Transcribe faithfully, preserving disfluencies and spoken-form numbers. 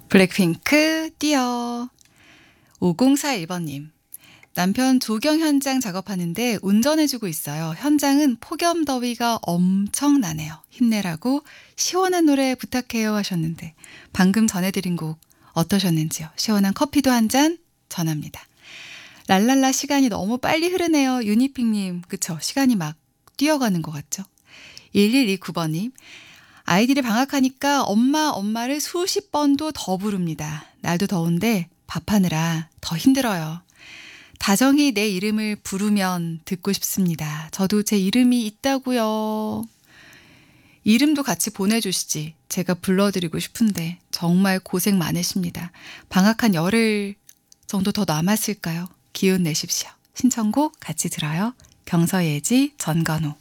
블랙핑크 뛰어. 오공사일 번님. 남편 조경 현장 작업하는데 운전해주고 있어요. 현장은 폭염더위가 엄청나네요. 힘내라고 시원한 노래 부탁해요 하셨는데 방금 전해드린 곡 어떠셨는지요? 시원한 커피도 한 잔 전합니다. 랄랄라 시간이 너무 빨리 흐르네요. 유니핑님. 그쵸? 시간이 막 뛰어가는 것 같죠? 일일이구 번님. 아이들이 방학하니까 엄마 엄마를 수십 번도 더 부릅니다. 날도 더운데 밥하느라 더 힘들어요. 다정히 내 이름을 부르면 듣고 싶습니다. 저도 제 이름이 있다고요. 이름도 같이 보내주시지. 제가 불러드리고 싶은데 정말 고생 많으십니다. 방학 한 열흘 정도 더 남았을까요? 기운 내십시오. 신청곡 같이 들어요. 경서예지, 전건호.